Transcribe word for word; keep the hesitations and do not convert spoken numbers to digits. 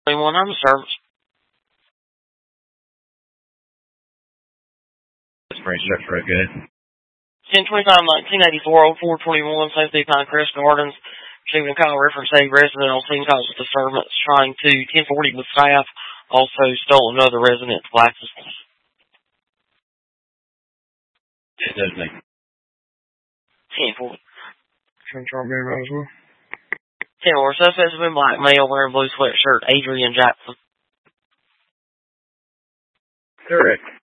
twenty-one, I'm a service. This brain structure real good. ten twenty-five nineteen eighty-four, oh four twenty-one, Safety Pinecrest Gardens. Receiving a call reference a resident on scene cause of disturbance trying to ten forty with staff. Also stole another resident's glasses. It does make. ten forty. Can you drop me that as well? ten four. Suspects have been black, male wearing blue sweatshirt, Adrian Jackson. Correct.